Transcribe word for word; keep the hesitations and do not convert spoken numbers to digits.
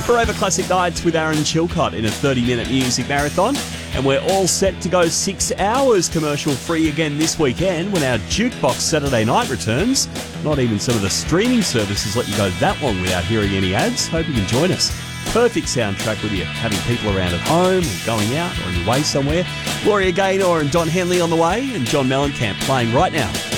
Forever Classic Nights with Aaron Chilcott in a thirty-minute music marathon. And we're all set to go six hours commercial-free again this weekend when our Jukebox Saturday night returns. Not even some of the streaming services let you go that long without hearing any ads. Hope you can join us. Perfect soundtrack with you having people around at home or going out or on your way somewhere. Gloria Gaynor and Don Henley on the way, and John Mellencamp playing right now.